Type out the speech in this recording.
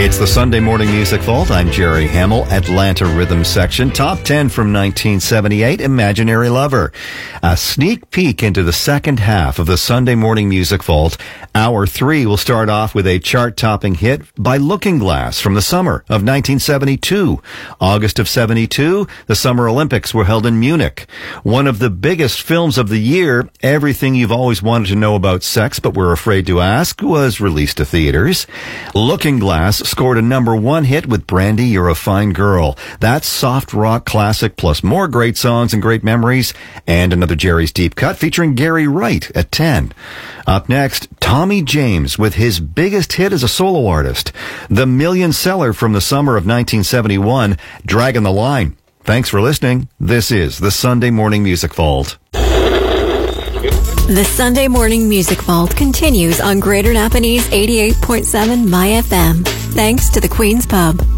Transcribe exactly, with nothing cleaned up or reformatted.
It's the Sunday Morning Music Vault. I'm Jerry Hamill, Atlanta Rhythm Section. Top ten from nineteen seventy-eight, Imaginary Lover. A sneak peek into the second half of the Sunday Morning Music Vault. Hour three will start off with a chart-topping hit by Looking Glass from the summer of nineteen seventy-two. August of seventy-two, the Summer Olympics were held in Munich. One of the biggest films of the year, Everything You've Always Wanted to Know About Sex But Were Afraid to Ask, was released to theaters. Looking Glass scored a number one hit with Brandy, You're a Fine Girl. That's soft rock classic plus more great songs and great memories, and another Jerry's Deep Cut featuring Gary Wright at ten. Up next, Tommy James with his biggest hit as a solo artist, the million seller from the summer of nineteen seventy-one, Dragging the Line. Thanks for listening. This is the Sunday Morning Music Vault. The Sunday Morning Music Vault continues on Greater Napanese eighty-eight point seven My F M. Thanks to the Queen's Pub.